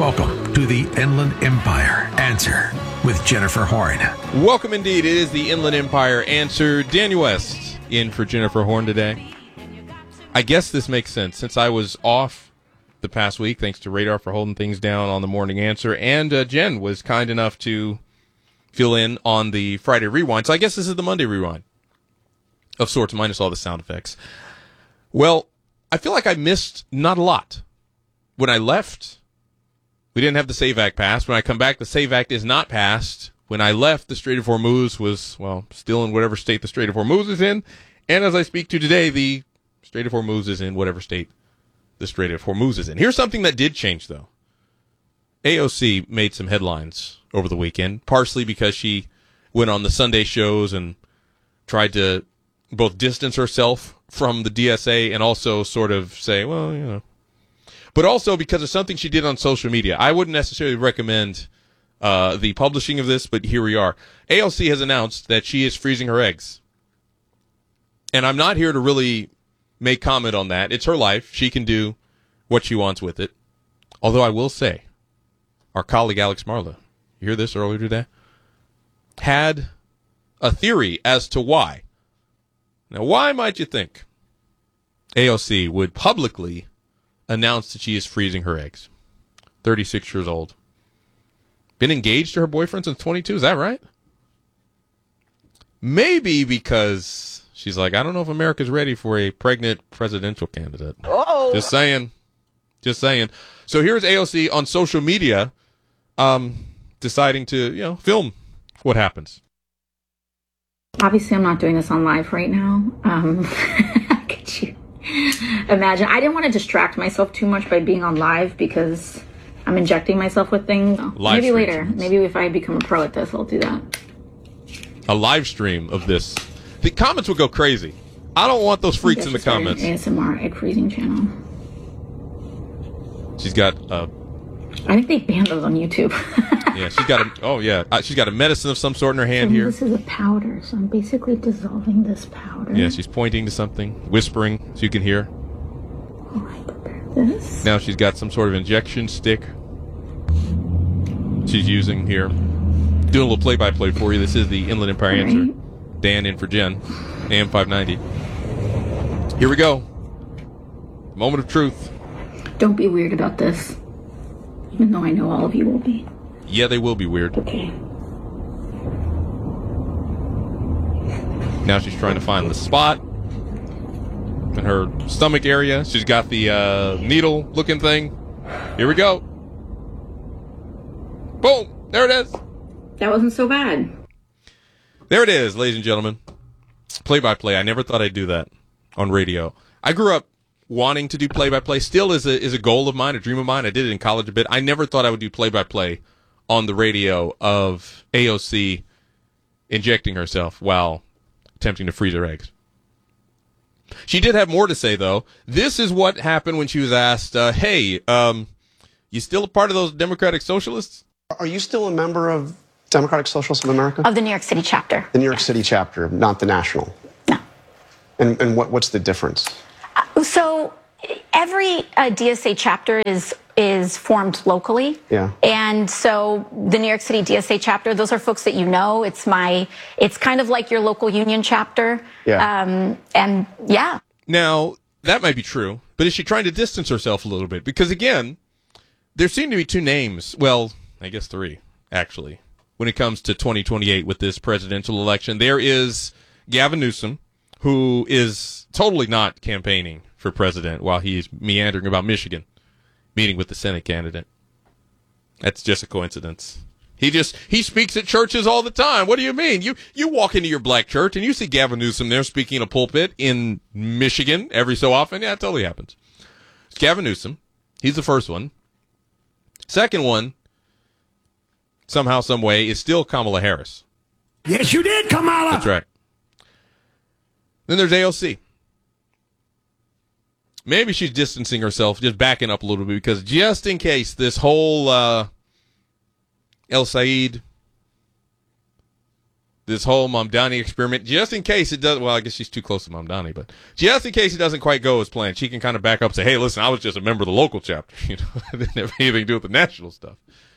Welcome to the Inland Empire Answer with Jennifer Horn. Welcome indeed. It is the Inland Empire Answer. Daniel West in for Jennifer Horn today. I guess this makes sense since I was off the past week, thanks to Radar for holding things down on the Morning Answer, and Jen was kind enough to fill in on the Friday Rewind. So I guess this is the Monday Rewind of sorts, minus all the sound effects. Well, I feel like I missed not a lot. When I left, we didn't have the SAVE Act passed. When I come back, the SAVE Act is not passed. When I left, the Strait of Hormuz was, well, still in whatever state the Strait of Hormuz is in. And as I speak to today, the Strait of Hormuz is in whatever state the Strait of Hormuz is in. Here's something that did change, though. AOC made some headlines over the weekend, partially because she went on the Sunday shows and tried to both distance herself from the DSA and also sort of say, well, you know. But also because of something she did on social media. I wouldn't necessarily recommend the publishing of this, but here we are. AOC has announced that she is freezing her eggs. And I'm not here to really make comment on that. It's her life. She can do what she wants with it. Although I will say, our colleague Alex Marla, you hear this earlier today, had a theory as to why. Now, why might you think AOC would publicly announced that she is freezing her eggs? 36 years old. Been engaged to her boyfriend since 22, is that right? Maybe because she's like, I don't know if America's ready for a pregnant presidential candidate. Oh. Just saying. So here's AOC on social media deciding to, film what happens. Obviously, I'm not doing this on live right now. Could you imagine? I didn't want to distract myself too much by being on live because I'm injecting myself with things. Maybe later. Maybe if I become a pro at this, I'll do that. A live stream of this. The comments would go crazy. I don't want those freaks in the comments. ASMR egg freezing channel. She's got I think they banned those on YouTube. Yeah, she's got a medicine of some sort in her hand here. This is a powder, so I'm basically dissolving this powder. Yeah, she's pointing to something, whispering so you can hear. Oh, I prepared this. Now she's got some sort of injection stick she's using here. Doing a little play-by-play for you. This is the Inland Empire Answer. Dan in for Jen, AM 590. Here we go. Moment of truth. Don't be weird about this. Even though I know all of you will be. Yeah, they will be weird. Okay. Now she's trying to find the spot in her stomach area. She's got the needle-looking thing. Here we go. Boom! There it is. That wasn't so bad. There it is, ladies and gentlemen. Play-by-play. I never thought I'd do that on radio. I grew up wanting to do play-by-play. Still is a goal of mine, a dream of mine. I did it in college a bit. I never thought I would do play-by-play on the radio of AOC injecting herself while attempting to freeze her eggs. She did have more to say, though. This is what happened when she was asked, hey, you still a part of those Democratic Socialists? Are you still a member of Democratic Socialists of America? Of the New York City chapter. The New York City chapter, not the national? No. And what's the difference? So every DSA chapter is formed locally. Yeah. And so the New York City DSA chapter, those are folks that you know. It's kind of like your local union chapter. Yeah. And yeah. Now, that might be true, but is she trying to distance herself a little bit? Because again, there seem to be two names. Well, I guess three, actually, when it comes to 2028 with this presidential election. There is Gavin Newsom, who is totally not campaigning for president while he's meandering about Michigan, meeting with the Senate candidate. That's just a coincidence. He speaks at churches all the time. What do you mean? You walk into your black church and you see Gavin Newsom there speaking in a pulpit in Michigan every so often. Yeah, it totally happens. It's Gavin Newsom. He's the first one. Second one, somehow, some way, is still Kamala Harris. Yes, you did, Kamala. That's right. Then there's AOC. Maybe she's distancing herself, just backing up a little bit, because just in case this whole El Sayed this whole Mamdani experiment, just in case it does. Well, I guess she's too close to Mamdani, but just in case it doesn't quite go as planned, she can kind of back up and say, hey, listen, I was just a member of the local chapter. You know, it didn't have anything to do with the national stuff.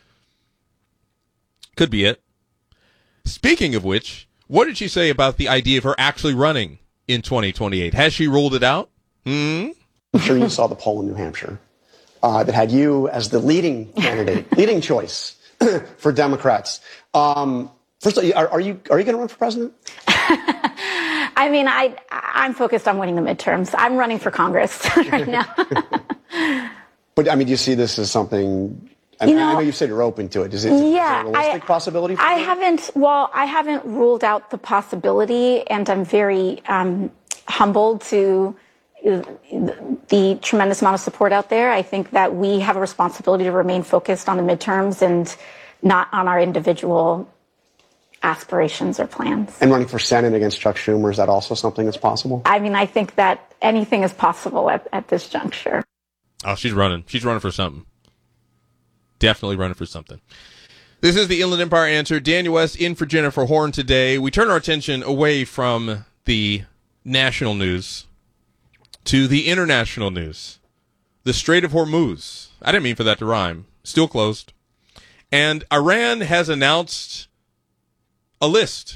Could be it. Speaking of which, what did she say about the idea of her actually running in 2028? Has she ruled it out? I'm sure you saw the poll in New Hampshire that had you as the leading candidate, leading choice for Democrats. First of all, are you going to run for president? I mean, I'm focused on winning the midterms. I'm running for Congress right now. But, I mean, do you see this as something... I know you said you're open to it. Is it a realistic possibility for you? I haven't ruled out the possibility, and I'm very humbled to the tremendous amount of support out there. I think that we have a responsibility to remain focused on the midterms and not on our individual aspirations or plans. And running for Senate against Chuck Schumer, is that also something that's possible? I mean, I think that anything is possible at this juncture. Oh, she's running. She's running for something. Definitely running for something. This is the Inland Empire Answer. Daniel West in for Jennifer Horn today. We turn our attention away from the national news to the international news. The Strait of Hormuz. I didn't mean for that to rhyme. Still closed. And Iran has announced a list.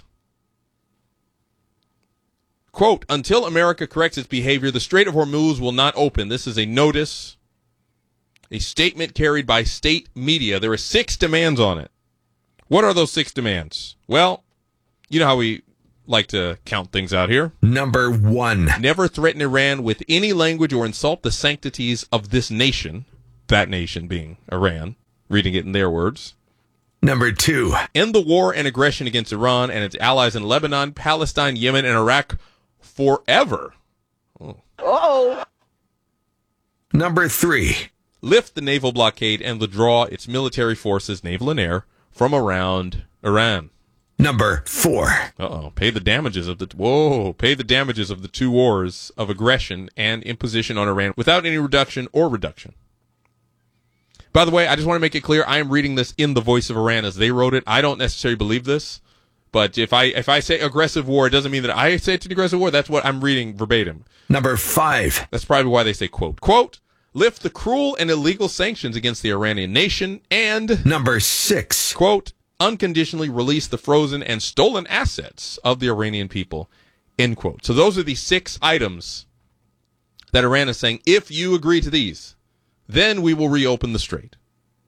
Quote, until America corrects its behavior, the Strait of Hormuz will not open. This is a notice, a statement carried by state media. There are 6 demands on it. What are those 6 demands? Well, you know how we like to count things out here. Number 1. Never threaten Iran with any language or insult the sanctities of this nation, that nation being Iran, reading it in their words. Number 2. End the war and aggression against Iran and its allies in Lebanon, Palestine, Yemen, and Iraq forever. Oh. Number 3. Lift the naval blockade and withdraw its military forces, naval and air, from around Iran. Number 4. Pay the damages of the 2 wars of aggression and imposition on Iran without any reduction or reduction. By the way, I just want to make it clear, I am reading this in the voice of Iran as they wrote it. I don't necessarily believe this, but if I say aggressive war, it doesn't mean that I say it's an aggressive war. That's what I'm reading verbatim. Number 5. That's probably why they say, quote, lift the cruel and illegal sanctions against the Iranian nation, and Number 6. Quote, unconditionally release the frozen and stolen assets of the Iranian people, end quote. So those are the 6 items that Iran is saying, if you agree to these, then we will reopen the strait.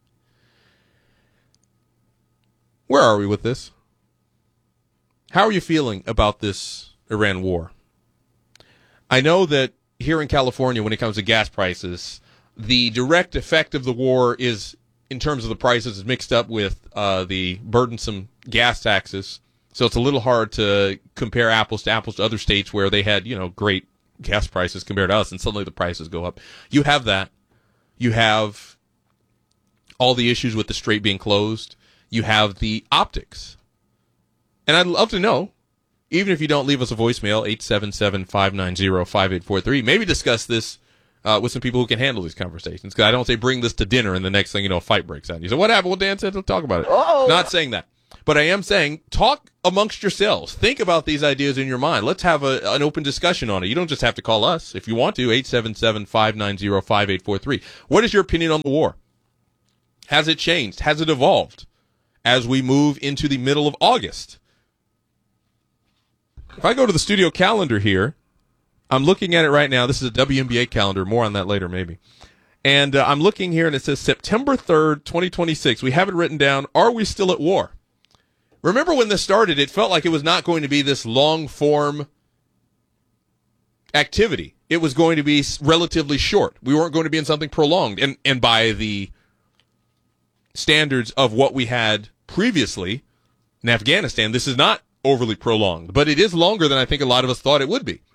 Where are we with this? How are you feeling about this Iran war? I know that here in California, when it comes to gas prices, the direct effect of the war is, in terms of the prices, is mixed up with the burdensome gas taxes. So it's a little hard to compare apples to other states where they had, great gas prices compared to us, and suddenly the prices go up. You have that. You have all the issues with the strait being closed. You have the optics. And I'd love to know, even if you don't leave us a voicemail, 877-590-5843, maybe discuss this with some people who can handle these conversations. Because I don't say bring this to dinner and the next thing a fight breaks out. You say, what happened? Well, Dan said, let's talk about it. Not saying that. But I am saying, talk amongst yourselves. Think about these ideas in your mind. Let's have an open discussion on it. You don't just have to call us. If you want to, 877-590-5843. What is your opinion on the war? Has it changed? Has it evolved as we move into the middle of August? If I go to the studio calendar here, I'm looking at it right now. This is a WNBA calendar. More on that later, maybe. And I'm looking here, and it says September 3rd, 2026. We have it written down. Are we still at war? Remember when this started, it felt like it was not going to be this long-form activity. It was going to be relatively short. We weren't going to be in something prolonged. And by the standards of what we had previously in Afghanistan, this is not overly prolonged. But it is longer than I think a lot of us thought it would be.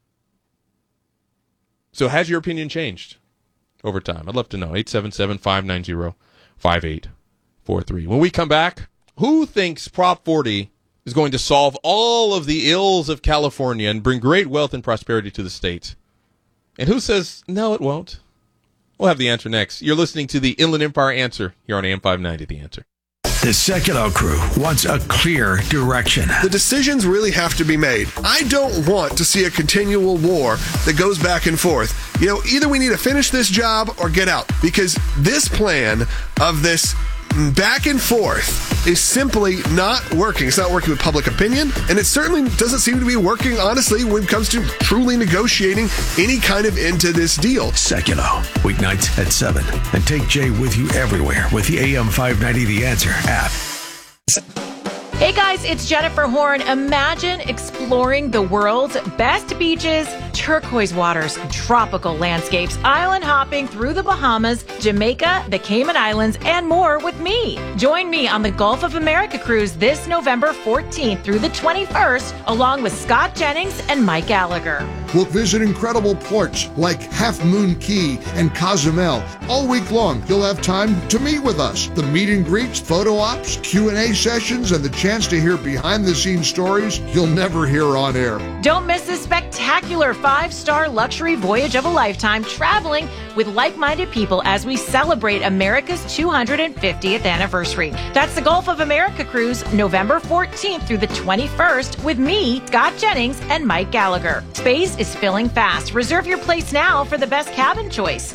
So has your opinion changed over time? I'd love to know. 877-590-5843. When we come back, who thinks Prop 40 is going to solve all of the ills of California and bring great wealth and prosperity to the state? And who says, no, it won't? We'll have the answer next. You're listening to the Inland Empire Answer here on AM 590, The Answer. The Sekulow crew wants a clear direction. The decisions really have to be made. I don't want to see a continual war that goes back and forth. Either we need to finish this job or get out, because this plan of this back and forth is simply not working. It's not working with public opinion, and it certainly doesn't seem to be working, honestly, when it comes to truly negotiating any kind of end to this deal. Sekulow, weeknights at 7. And take Jay with you everywhere with the AM 590 The Answer app. Hey guys, it's Jennifer Horn. Imagine exploring the world's best beaches, turquoise waters, tropical landscapes, island hopping through the Bahamas, Jamaica, the Cayman Islands, and more with me. Join me on the Gulf of America cruise this November 14th through the 21st, along with Scott Jennings and Mike Gallagher. We'll visit incredible ports like Half Moon Key and Cozumel. All week long, you'll have time to meet with us. The meet and greets, photo ops, Q&A sessions, and the chance to hear behind-the-scenes stories you'll never hear on air. Don't miss this spectacular 5-star luxury voyage of a lifetime, traveling with like-minded people as we celebrate America's 250th anniversary. That's the Gulf of America cruise, November 14th through the 21st, with me, Scott Jennings, and Mike Gallagher. Space is filling fast. Reserve your place now for the best cabin choice.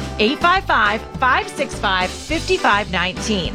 855-565-5519.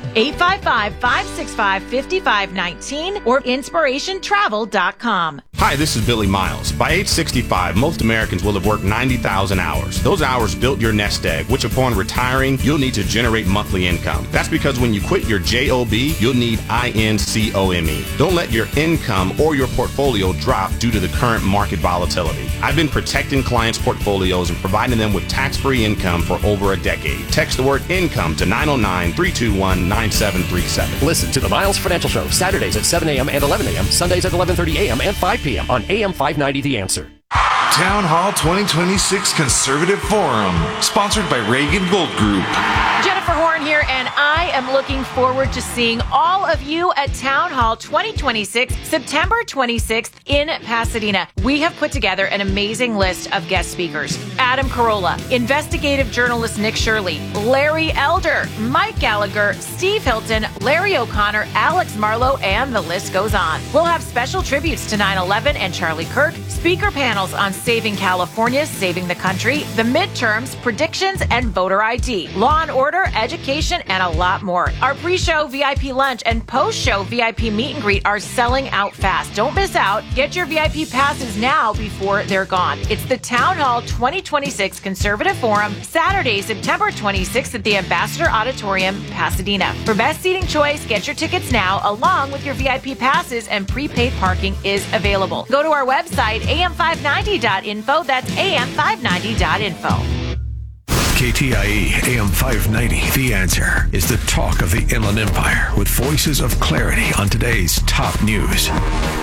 855-565-5519 or inspirationtravel.com. Hi, this is Billy Miles. By age 65, most Americans will have worked 90,000 hours. Those hours built your nest egg, which upon retiring, you'll need to generate monthly income. That's because when you quit your JOB, you'll need INCOME. Don't let your income or your portfolio drop due to the current market volatility. I've been protecting clients' portfolios and providing them with tax-free income for over a decade. Text the word income to 909-321-9737. Listen to the Miles Financial Show, Saturdays at 7 a.m. and 11 a.m., Sundays at 11:30 a.m. and 5 p.m. on AM 590 The Answer. Town Hall 2026 Conservative Forum, sponsored by Reagan Gold Group. Jennifer Horn here, and I am looking forward to seeing all of you at Town Hall 2026, September 26th in Pasadena. We have put together an amazing list of guest speakers. Adam Carolla, investigative journalist Nick Shirley, Larry Elder, Mike Gallagher, Steve Hilton, Larry O'Connor, Alex Marlowe, and the list goes on. We'll have special tributes to 9/11 and Charlie Kirk, speaker panels on saving California, saving the country, the midterms, predictions, and voter ID, law and order, education, and a lot more. Our pre-show VIP lunch and post-show VIP meet and greet are selling out fast. Don't miss out. Get your VIP passes now before they're gone. It's the Town Hall 2026 Conservative Forum, Saturday, September 26th at the Ambassador Auditorium, Pasadena. For best seating choice, get your tickets now, along with your VIP passes, and prepaid parking is available. Go to our website, am590.info. That's am590.info. KTIE AM 590, The Answer, is the talk of the Inland Empire with voices of clarity on today's top news.